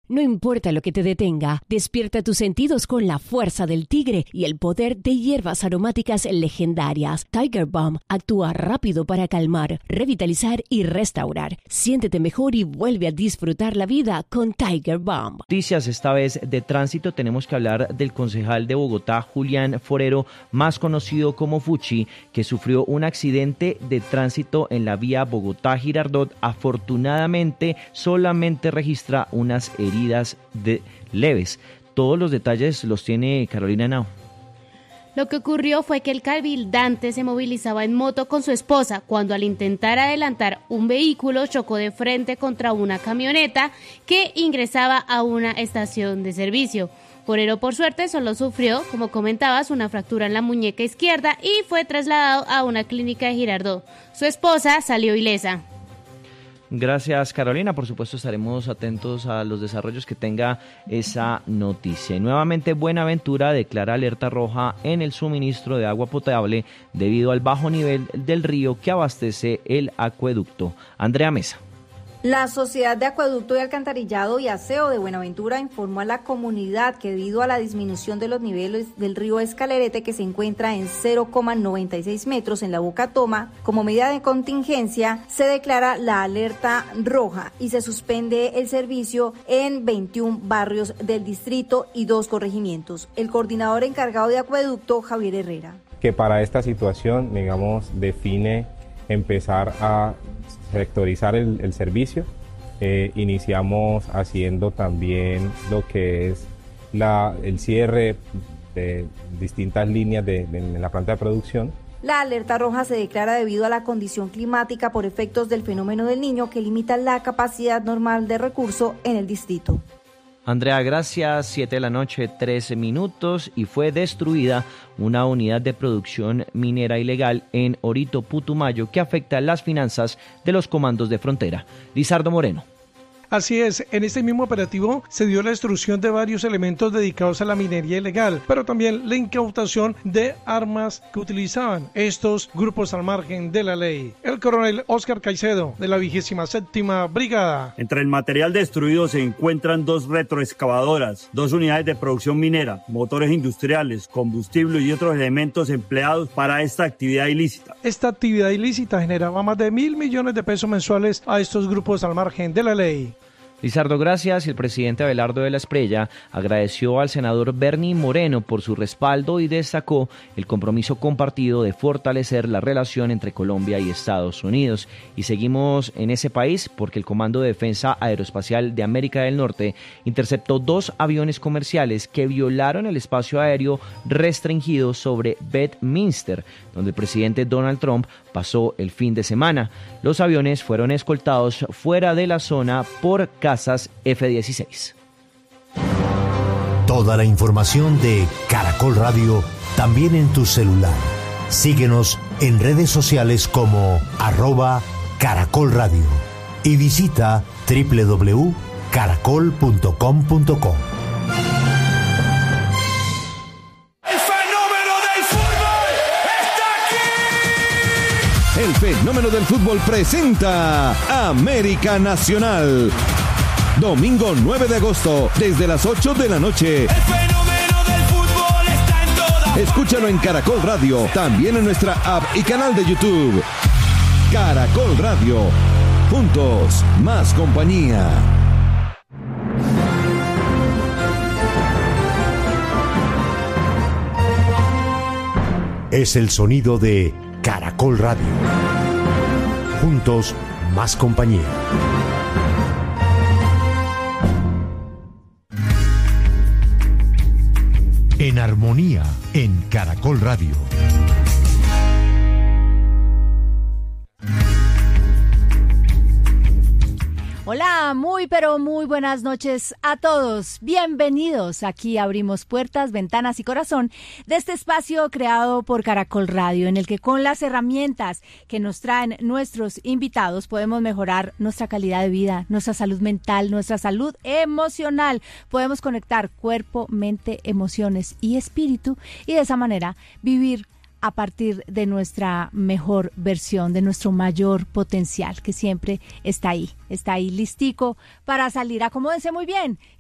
No importa lo que te detenga, despierta tus sentidos con la fuerza del tigre y el poder de hierbas aromáticas legendarias. Tiger Balm actúa rápido para calmar, revitalizar y restaurar. Siéntete mejor y vuelve a disfrutar la vida con Tiger Balm. Noticias esta vez de tránsito. Tenemos que hablar del concejal de Bogotá, Julián Forero, más conocido como Fuchi, que sufrió un accidente de tránsito en la vía Bogotá-Girardot. Afortunadamente, solamente registra unas heridas leves. Todos los detalles los tiene Carolina Henao. Lo que ocurrió fue que el cabildante se movilizaba en moto con su esposa cuando, al intentar adelantar un vehículo, chocó de frente contra una camioneta que ingresaba a una estación de servicio. Forero, por suerte, solo sufrió, como comentabas, una fractura en la muñeca izquierda y fue trasladado a una clínica de Girardot. Su esposa salió ilesa. Gracias, Carolina. Por supuesto, estaremos atentos a los desarrollos que tenga esa noticia. Y nuevamente, Buenaventura declara alerta roja en el suministro de agua potable debido al bajo nivel del río que abastece el acueducto. Andrea Mesa. La Sociedad de Acueducto y Alcantarillado y Aseo de Buenaventura informó a la comunidad que debido a la disminución de los niveles del río Escalerete, que se encuentra en 0,96 metros en la Boca Toma, como medida de contingencia se declara la alerta roja y se suspende el servicio en 21 barrios del distrito y 2 corregimientos. El coordinador encargado de Acueducto, Javier Herrera. Que para esta situación, digamos, define empezar a sectorizar el servicio. Iniciamos haciendo también lo que es el cierre de distintas líneas en la planta de producción. La alerta roja se declara debido a la condición climática por efectos del fenómeno del Niño que limita la capacidad normal de recurso en el distrito. Andrea, gracias. 7 de la noche, 13 minutos, y fue destruida una unidad de producción minera ilegal en Orito, Putumayo, que afecta las finanzas de los comandos de frontera. Lizardo Moreno. Así es, en este mismo operativo se dio la destrucción de varios elementos dedicados a la minería ilegal, pero también la incautación de armas que utilizaban estos grupos al margen de la ley. El coronel Óscar Caicedo, de la 27ª Brigada. Entre el material destruido se encuentran 2 retroexcavadoras, 2 unidades de producción minera, motores industriales, combustible y otros elementos empleados para esta actividad ilícita. Esta actividad ilícita generaba más de 1.000 millones de pesos mensuales a estos grupos al margen de la ley. Lizardo, gracias. El presidente Abelardo de la Espriella agradeció al senador Bernie Moreno por su respaldo y destacó el compromiso compartido de fortalecer la relación entre Colombia y Estados Unidos. Y seguimos en ese país porque el Comando de Defensa Aeroespacial de América del Norte interceptó 2 aviones comerciales que violaron el espacio aéreo restringido sobre Bedminster, donde el presidente Donald Trump pasó el fin de semana. Los aviones fueron escoltados fuera de la zona por cazas F-16. Toda la información de Caracol Radio también en tu celular. Síguenos en redes sociales como @Caracol Radio y visita www.caracol.com.co. El fenómeno del fútbol presenta América Nacional. Domingo 9 de agosto, desde las 8 de la noche. El fenómeno del fútbol está en todas. Escúchalo en Caracol Radio, también en nuestra app y canal de YouTube. Caracol Radio. Juntos, más compañía. Es el sonido de Caracol Radio. Juntos, más compañía. En armonía, en Caracol Radio. Hola, pero muy buenas noches a todos. Bienvenidos. Aquí abrimos puertas, ventanas y corazón de este espacio creado por Caracol Radio, en el que con las herramientas que nos traen nuestros invitados podemos mejorar nuestra calidad de vida, nuestra salud mental, nuestra salud emocional. Podemos conectar cuerpo, mente, emociones y espíritu y de esa manera vivir a partir de nuestra mejor versión, de nuestro mayor potencial, que siempre está ahí listico para salir. Acomódense muy bien,